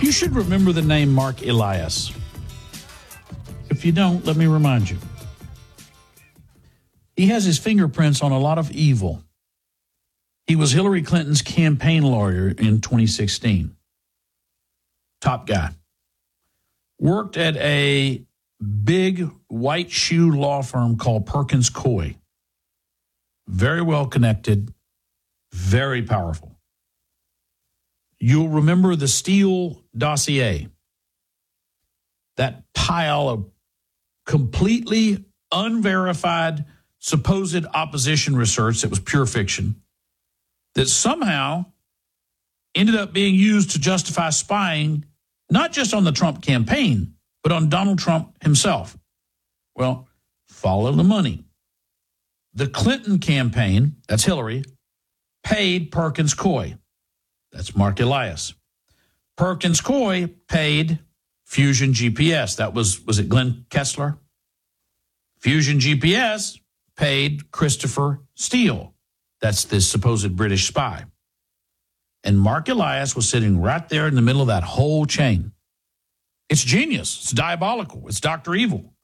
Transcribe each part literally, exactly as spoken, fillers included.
You should remember the name Mark Elias. If you don't, let me remind you. He has his fingerprints on a lot of evil. He was Hillary Clinton's campaign lawyer in twenty sixteen. Top guy. Worked at a big white shoe law firm called Perkins Coie. Very well connected, very powerful. You'll remember the Steele dossier, that pile of completely unverified supposed opposition research that was pure fiction that somehow ended up being used to justify spying not just on the Trump campaign, but on Donald Trump himself. Well, follow the money. The Clinton campaign, that's Hillary, paid Perkins Coie. That's Mark Elias. Perkins Coie paid Fusion G P S. That was, was it Glenn Kessler? Fusion G P S paid Christopher Steele. That's the supposed British spy. And Mark Elias was sitting right there in the middle of that whole chain. It's genius. It's diabolical. It's Doctor Evil.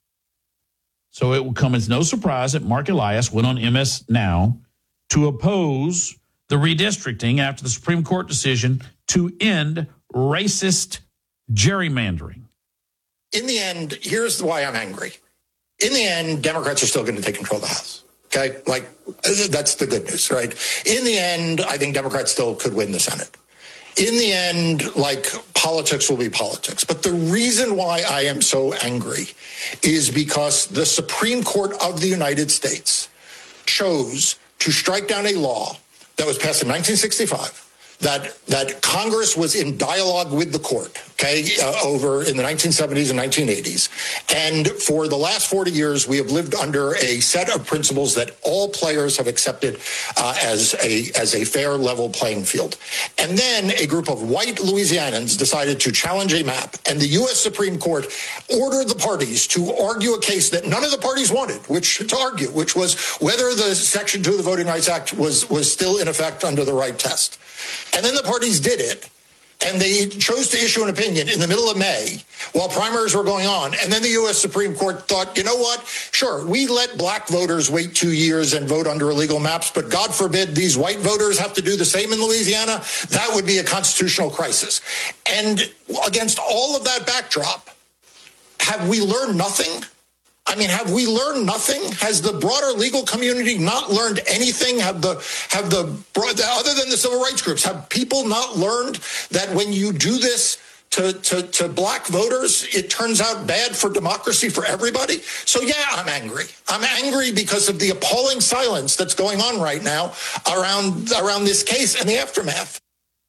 So it will come as no surprise that Mark Elias went on M S Now to oppose the redistricting after the Supreme Court decision to end racist gerrymandering. In the end, here's why I'm angry. In the end, Democrats are still going to take control of the House. Okay, like that's the good news, right? In the end, I think Democrats still could win the Senate. In the end, like politics will be politics. But the reason why I am so angry is because the Supreme Court of the United States chose to strike down a law that was passed in nineteen sixty-five. That that Congress was in dialogue with the court, okay, uh, over in the nineteen seventies and nineteen eighties. And for the last forty years, we have lived under a set of principles that all players have accepted uh, as a as a fair, level playing field. And then a group of white Louisianans decided to challenge a map, and the U S Supreme Court ordered the parties to argue a case that none of the parties wanted, which to argue, which was whether the Section two of the Voting Rights Act was was still in effect under the right test. And then the parties did it, and they chose to issue an opinion in the middle of May while primaries were going on. And then the U S Supreme Court thought, you know what? Sure, we let black voters wait two years and vote under illegal maps, but God forbid these white voters have to do the same in Louisiana. That would be a constitutional crisis. And against all of that backdrop, have we learned nothing? I mean, have we learned nothing? Has the broader legal community not learned anything? Have the have the other than the civil rights groups, have people not learned that when you do this to, to, to black voters, it turns out bad for democracy for everybody? So, yeah, I'm angry. I'm angry because of the appalling silence that's going on right now around around this case and the aftermath.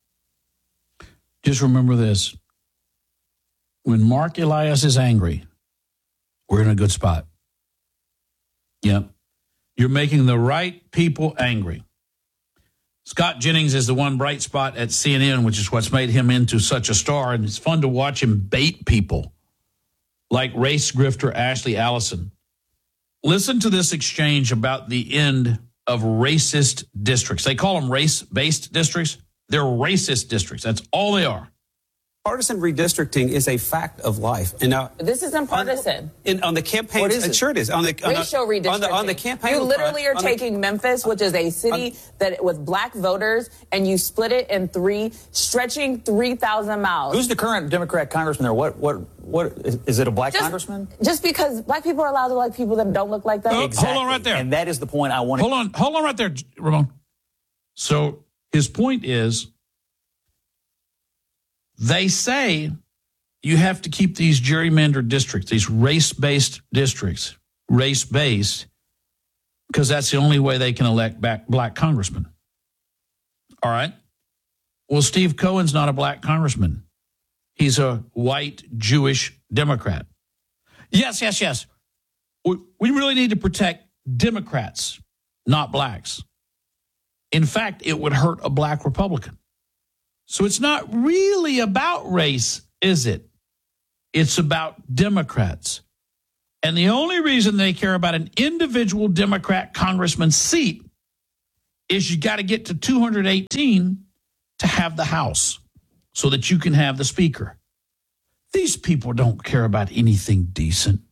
Just remember this. When Mark Elias is angry, we're in a good spot. Yep. You're making the right people angry. Scott Jennings is the one bright spot at C N N, which is what's made him into such a star. And it's fun to watch him bait people like race grifter Ashley Allison. Listen to this exchange about the end of racist districts. They call them race-based districts. They're racist districts. That's all they are. Partisan redistricting is a fact of life. And now this isn't partisan. On, in, on the campaign, what is it? Sure it is. On the on racial the, redistricting. On the, on the campaign, you literally front, are taking the, Memphis, which is a city on, that with black voters, and you split it in three, stretching three thousand miles. Who's the current Democrat congressman there? What what what is, is it? A black just, congressman? Just because black people are allowed to like people that don't look like them. Oh, exactly. Hold on right there. And that is the point I want. Hold on, hold on right there, Ramon. So his point is, they say you have to keep these gerrymandered districts, these race-based districts, race-based, because that's the only way they can elect back black congressmen. All right? Well, Steve Cohen's not a black congressman. He's a white Jewish Democrat. Yes, yes, yes. We, we really need to protect Democrats, not blacks. In fact, it would hurt a black Republican. So it's not really about race, is it? It's about Democrats. And the only reason they care about an individual Democrat congressman's seat is you got to get to two hundred eighteen to have the House so that you can have the speaker. These people don't care about anything decent.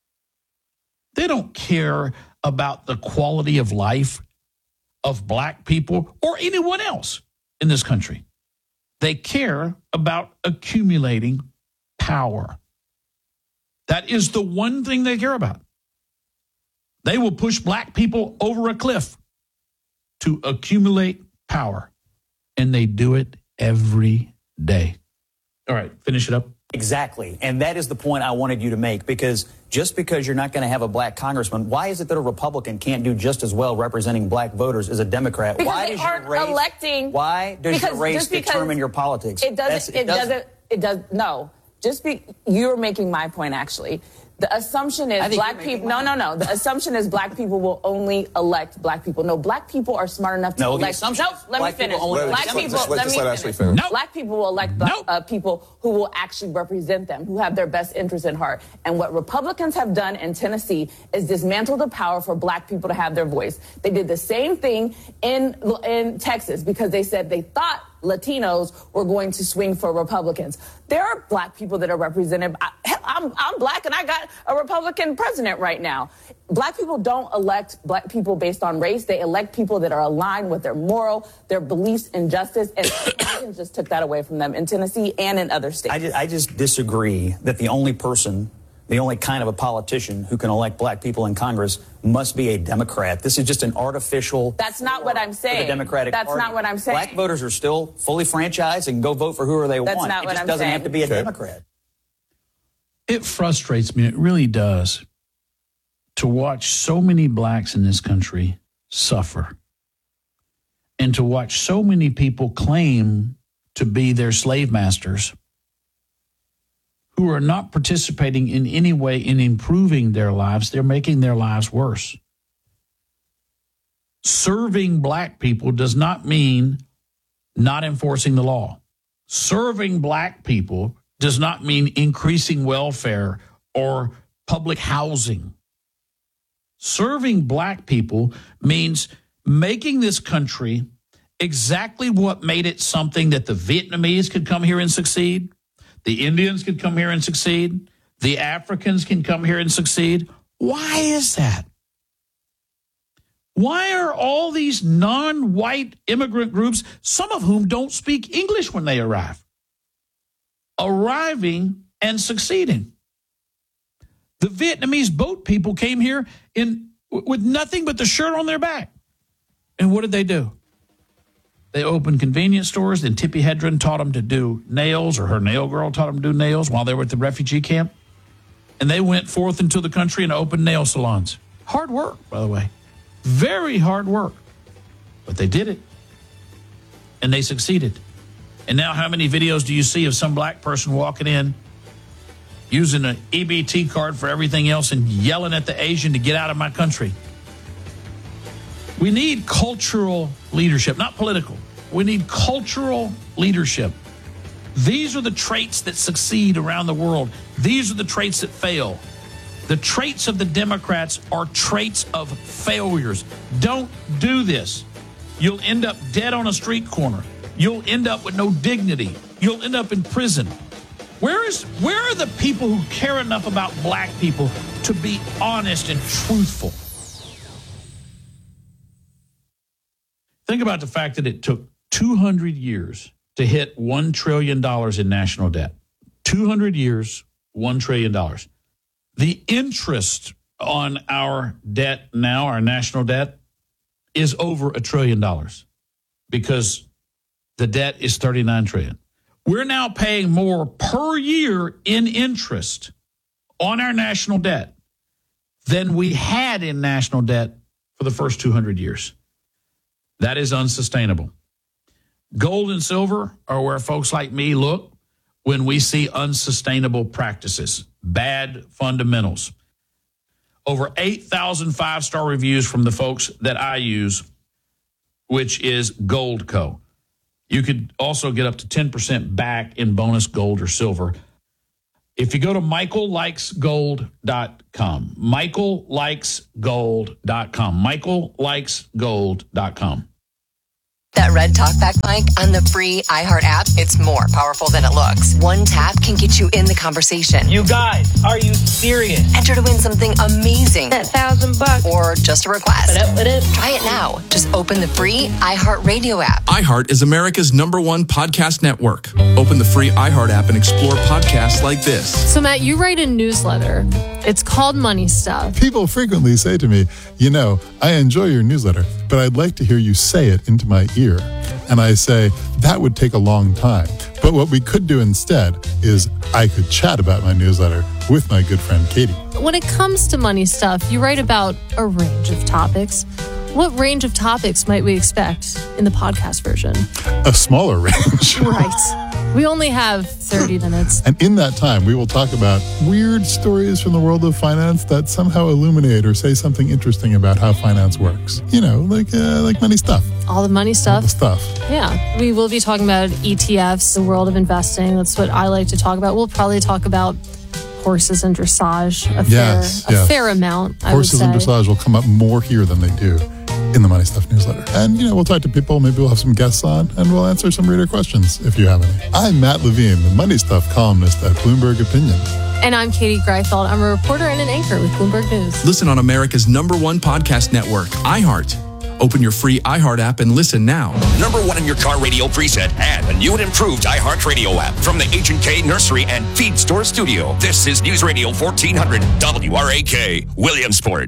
They don't care about the quality of life of black people or anyone else in this country. They care about accumulating power. That is the one thing they care about. They will push black people over a cliff to accumulate power, and they do it every day. All right, finish it up. Exactly. And that is the point I wanted you to make, because just because you're not going to have a black congressman, why is it that a Republican can't do just as well representing black voters as a Democrat? Because why they does aren't your race, electing. Why does because your race just because determine your politics? It That's- doesn't. It, doesn't. It does. No. Just be. You're making my point. Actually, the assumption is I think black you're making people. No, no, no. The assumption is black people will only elect black people. No, black people are smart enough to No, the elect. assumption No, is let me black finish. people only Black elect people. Democrats. Let Just me let finish. Ashley finish. Nope. Black people will elect Nope. uh, people who will actually represent them, who have their best interests in heart. And what Republicans have done in Tennessee is dismantle the power for black people to have their voice. They did the same thing in in Texas because they said they thought Latinos were going to swing for Republicans. There are black people that are represented. I, hell, I'm, I'm black and I got a Republican president right now. Black people don't elect black people based on race. They elect people that are aligned with their moral, their beliefs in justice. And Republicans just took that away from them in Tennessee and in other states. I just, I just disagree that the only person, the only kind of a politician who can elect black people in Congress must be a Democrat. This is just an artificial. That's not what I'm for saying. The Democratic That's Party. not what I'm saying. Black voters are still fully franchised and can go vote for whoever they That's want. not it what just I'm doesn't saying. have to be a Okay. Democrat. It frustrates me. It really does to watch so many blacks in this country suffer and to watch so many people claim to be their slave masters who are not participating in any way in improving their lives. They're making their lives worse. Serving black people does not mean not enforcing the law. Serving black people does not mean increasing welfare or public housing. Serving black people means making this country exactly what made it something that the Vietnamese could come here and succeed, the Indians could come here and succeed, the Africans can come here and succeed. Why is that? Why are all these non-white immigrant groups, some of whom don't speak English when they arrive, arriving and succeeding? The Vietnamese boat people came here in with nothing but the shirt on their back. And what did they do? They opened convenience stores. Then Tippi Hedren taught them to do nails, or her nail girl taught them to do nails while they were at the refugee camp. And they went forth into the country and opened nail salons. Hard work, by the way. Very hard work. But they did it. And they succeeded. And now how many videos do you see of some black person walking in using an E B T card for everything else and yelling at the Asian to get out of my country? We need cultural leadership, not political. We need cultural leadership. These are the traits that succeed around the world. These are the traits that fail. The traits of the Democrats are traits of failures. Don't do this. You'll end up dead on a street corner. You'll end up with no dignity. You'll end up in prison. Where is where are the people who care enough about black people to be honest and truthful? Think about the fact that it took two hundred years to hit one trillion dollars in national debt. two hundred years, one trillion dollars. The interest on our debt now, our national debt, is over a trillion dollars because the debt is thirty-nine trillion dollars. We're now paying more per year in interest on our national debt than we had in national debt for the first two hundred years. That is unsustainable. Gold and silver are where folks like me look when we see unsustainable practices, bad fundamentals. Over eight thousand five-star reviews from the folks that I use, which is Goldco. You could also get up to ten percent back in bonus gold or silver. If you go to michael likes gold dot com, michael likes gold dot com, michael likes gold dot com. That red talkback mic on the free iHeart app, it's more powerful than it looks. One tap can get you in the conversation. You guys, are you serious? Enter to win something amazing. That thousand bucks. Or just a request. What up, what up? Try it now. Just open the free iHeart Radio app. iHeart is America's number one podcast network. Open the free iHeart app and explore podcasts like this. So, Matt, you write a newsletter. It's called Money Stuff. People frequently say to me, you know, I enjoy your newsletter, but I'd like to hear you say it into my ear. And I say, that would take a long time. But what we could do instead is I could chat about my newsletter with my good friend Katie. When it comes to Money Stuff, you write about a range of topics. What range of topics might we expect in the podcast version? A smaller range. Right. We only have thirty minutes. And in that time, we will talk about weird stories from the world of finance that somehow illuminate or say something interesting about how finance works. You know, like uh, like money stuff. All the money stuff. All the stuff. Yeah. We will be talking about E T Fs, the world of investing. That's what I like to talk about. We'll probably talk about horses and dressage a yes, fair, yes. a fair amount, I Horses would and say. dressage will come up more here than they do in the Money Stuff newsletter. And, you know, we'll talk to people. Maybe we'll have some guests on, and we'll answer some reader questions if you have any. I'm Matt Levine, the Money Stuff columnist at Bloomberg Opinion. And I'm Katie Greifeld. I'm a reporter and an anchor with Bloomberg News. Listen on America's number one podcast network, iHeart. Open your free iHeart app and listen now. Number one in your car radio preset and a new and improved iHeart Radio app from the H and K Nursery and Feed Store Studio. This is News Radio fourteen hundred W R A K, Williamsport.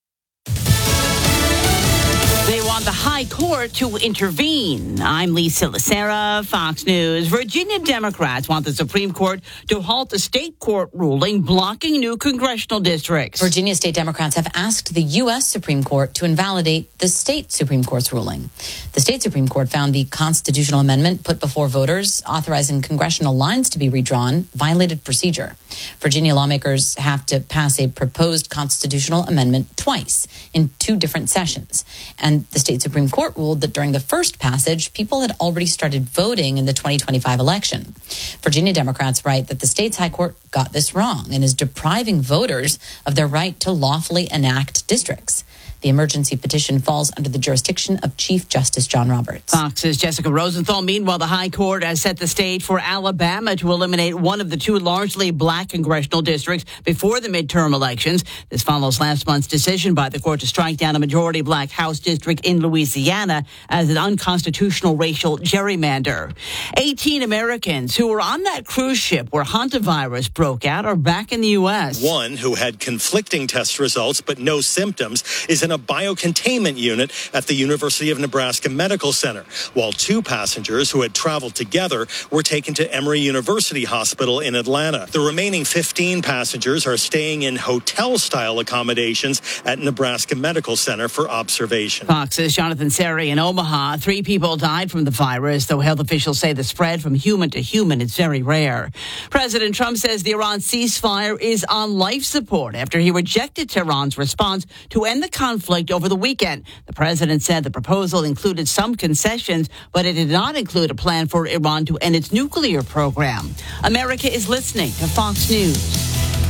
They want the high court to intervene. I'm Lisa Lacera, Fox News. Virginia Democrats want the Supreme Court to halt the state court ruling blocking new congressional districts. Virginia state Democrats have asked the U S Supreme Court to invalidate the state Supreme Court's ruling. The state Supreme Court found the constitutional amendment put before voters authorizing congressional lines to be redrawn violated procedure. Virginia lawmakers have to pass a proposed constitutional amendment twice in two different sessions. And the state Supreme Court ruled that during the first passage, people had already started voting in the twenty twenty-five election. Virginia Democrats write that the state's high court got this wrong and is depriving voters of their right to lawfully enact districts. The emergency petition falls under the jurisdiction of Chief Justice John Roberts. Fox's Jessica Rosenthal. Meanwhile, the High Court has set the stage for Alabama to eliminate one of the two largely black congressional districts before the midterm elections. This follows last month's decision by the court to strike down a majority black House district in Louisiana as an unconstitutional racial gerrymander. eighteen Americans who were on that cruise ship where hantavirus broke out are back in the U S. One who had conflicting test results but no symptoms is in a biocontainment unit at the University of Nebraska Medical Center, while two passengers who had traveled together were taken to Emory University Hospital in Atlanta. The remaining fifteen passengers are staying in hotel-style accommodations at Nebraska Medical Center for observation. Fox's Jonathan Seri in Omaha. Three people died from the virus, though health officials say the spread from human to human is very rare. President Trump says the Iran ceasefire is on life support after he rejected Tehran's response to end the conflict over the weekend. The president said the proposal included some concessions, but it did not include a plan for Iran to end its nuclear program. America is listening to Fox News.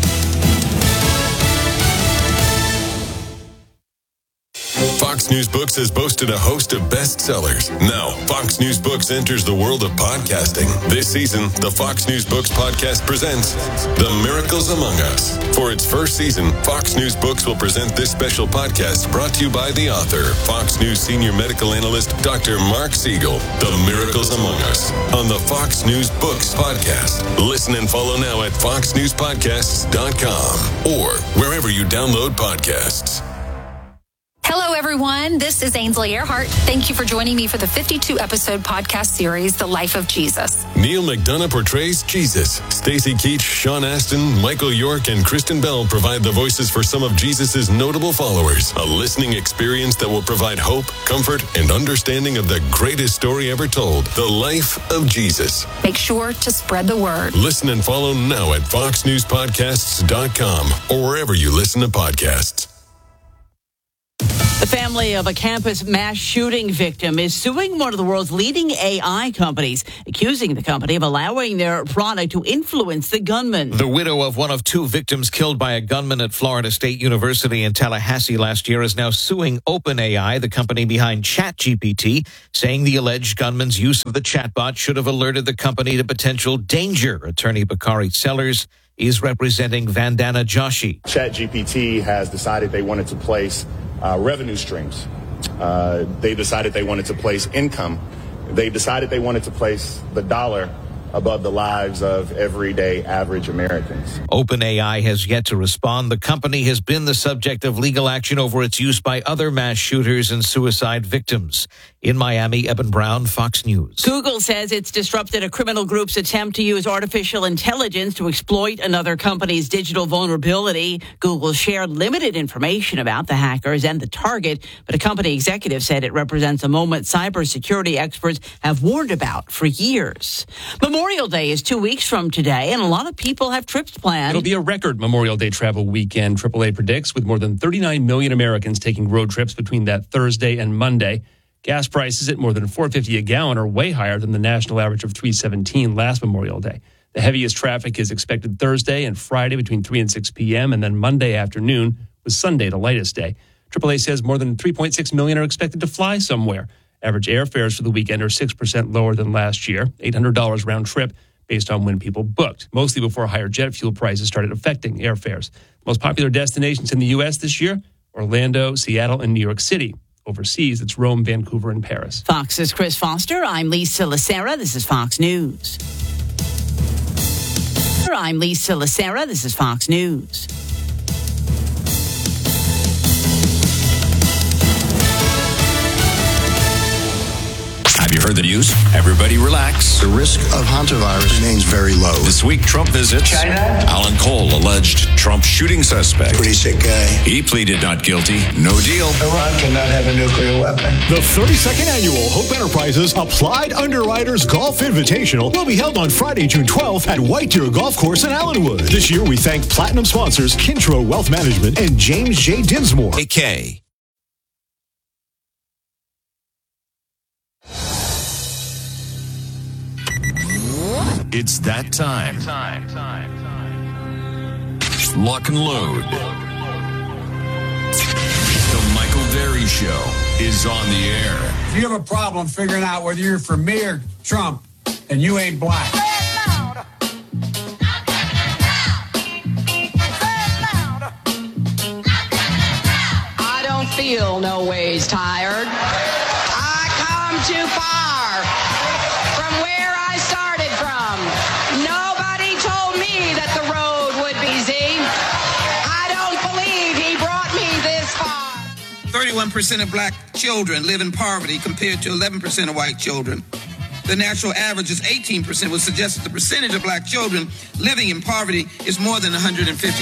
Fox News Books has boasted a host of bestsellers. Now, Fox News Books enters the world of podcasting. This season, the Fox News Books podcast presents The Miracles Among Us. For its first season, Fox News Books will present this special podcast brought to you by the author, Fox News senior medical analyst, Doctor Mark Siegel. The Miracles Among Us on the Fox News Books podcast. Listen and follow now at fox news podcasts dot com or wherever you download podcasts. Hello, everyone. This is Ainsley Earhart. Thank you for joining me for the fifty-two episode podcast series, The Life of Jesus. Neil McDonough portrays Jesus. Stacey Keach, Sean Astin, Michael York, and Kristen Bell provide the voices for some of Jesus' notable followers. A listening experience that will provide hope, comfort, and understanding of the greatest story ever told, the life of Jesus. Make sure to spread the word. Listen and follow now at fox news podcasts dot com or wherever you listen to podcasts. The family of a campus mass shooting victim is suing one of the world's leading A I companies, accusing the company of allowing their product to influence the gunman. The widow of one of two victims killed by a gunman at Florida State University in Tallahassee last year is now suing OpenAI, the company behind ChatGPT, saying the alleged gunman's use of the chatbot should have alerted the company to potential danger. Attorney Bakari Sellers is representing Vandana Joshi. ChatGPT has decided they wanted to place uh, revenue streams. Uh, they decided they wanted to place income. They decided they wanted to place the dollar above the lives of everyday average Americans. OpenAI has yet to respond. The company has been the subject of legal action over its use by other mass shooters and suicide victims. In Miami, Eben Brown, Fox News. Google says it's disrupted a criminal group's attempt to use artificial intelligence to exploit another company's digital vulnerability. Google shared limited information about the hackers and the target, but a company executive said it represents a moment cybersecurity experts have warned about for years. Memorial Day is two weeks from today, and a lot of people have trips planned. It'll be a record Memorial Day travel weekend, triple A predicts, with more than thirty-nine million Americans taking road trips between that Thursday and Monday. Gas prices at more than four dollars and fifty cents a gallon are way higher than the national average of three dollars and seventeen cents last Memorial Day. The heaviest traffic is expected Thursday and Friday between three and six p.m., and then Monday afternoon, with Sunday the lightest day. triple A says more than three point six million are expected to fly somewhere. Average airfares for the weekend are six percent lower than last year, eight hundred dollars round trip, based on when people booked, mostly before higher jet fuel prices started affecting airfares. Most popular destinations in the U S this year, Orlando, Seattle, and New York City. Overseas, it's Rome, Vancouver, and Paris. Fox's Chris Foster. I'm Lisa Lacera. This is Fox News. I'm Lisa Lacera. This is Fox News. Have you heard the news? Everybody relax. The risk of hantavirus remains very low. This week, Trump visits China. Alan Cole, alleged Trump shooting suspect. Pretty sick guy. He pleaded not guilty. No deal. Iran cannot have a nuclear weapon. The thirty-second annual Hope Enterprises Applied Underwriters Golf Invitational will be held on Friday, June twelfth at White Deer Golf Course in Allenwood. This year, we thank platinum sponsors Kintro Wealth Management and James J. Dinsmore. A K. It's that time. Time, time, time. Lock and load. The Michael Berry Show is on the air. If you have a problem figuring out whether you're for me or Trump, and you ain't black. I don't feel no ways tired. I come too far from where I started from. Nobody told me that the road would be easy. I don't believe he brought me this far. thirty-one percent of black children live in poverty compared to eleven percent of white children. The national average is eighteen percent, which suggests that the percentage of black children living in poverty is more than one hundred fifty